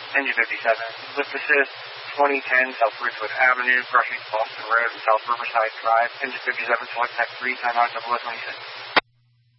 Engine 57. Lift assist, 2010 South Ridgewood Avenue, crossing Boston Road and South Riverside Drive. Engine 57, select tech 3, timeout 0026.